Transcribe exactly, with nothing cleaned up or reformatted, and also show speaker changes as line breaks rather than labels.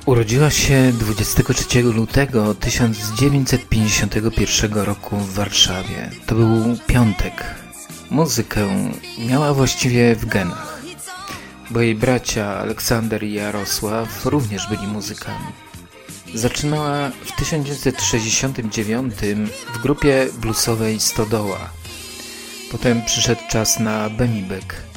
Urodziła się dwudziestego trzeciego lutego tysiąc dziewięćset pięćdziesiątego pierwszego roku w Warszawie. To był piątek. Muzykę miała właściwie w genach, bo jej bracia Aleksander i Jarosław również byli muzykami. Zaczynała w tysiąc dziewięćset sześćdziesiątym dziewiątym w grupie bluesowej Stodoła. Potem przyszedł czas na Bemibek.